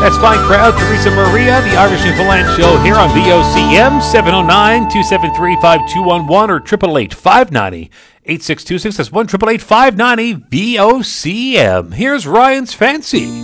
That's Fine Crowd, Teresa Maria, the Irish Infoland Show here on VOCM, 709-273-5211 or 888-590-8626. That's 1-888-590-VOCM. Here's Ryan's Fancy.